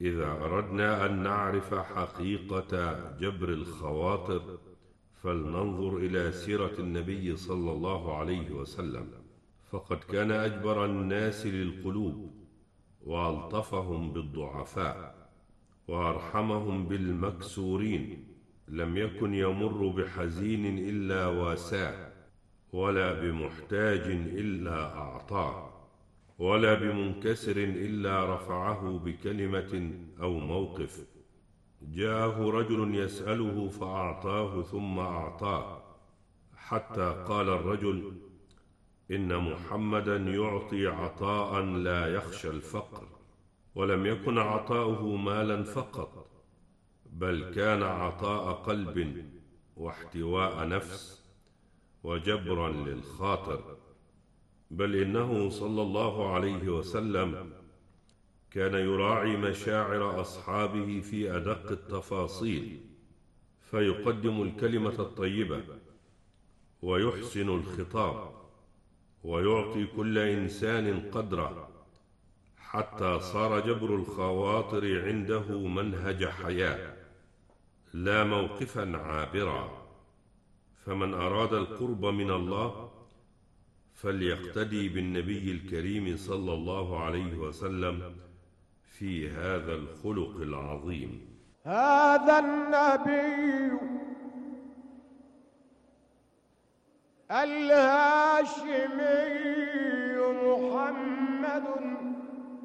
إذا أردنا أن نعرف حقيقة جبر الخواطر فلننظر إلى سيرة النبي صلى الله عليه وسلم، فقد كان أجبر الناس للقلوب وألطفهم بالضعفاء وأرحمهم بالمكسورين. لم يكن يمر بحزين إلا واساه، ولا بمحتاج إلا أعطاه، ولا بمنكسر إلا رفعه بكلمة أو موقف. جاءه رجل يسأله فأعطاه ثم أعطاه، حتى قال الرجل: إن محمدا يعطي عطاء لا يخشى الفقر. ولم يكن عطاؤه مالا فقط، بل كان عطاء قلب واحتواء نفس وجبرا للخاطر. بل إنه صلى الله عليه وسلم كان يراعي مشاعر أصحابه في أدق التفاصيل، فيقدم الكلمة الطيبة ويحسن الخطاب ويعطي كل إنسان قدره، حتى صار جبر الخواطر عنده منهج حياة لا موقفا عابرا. فمن أراد القرب من الله فليقتدي بالنبي الكريم صلى الله عليه وسلم في هذا الخلق العظيم. هذا النبي الهاشمي محمد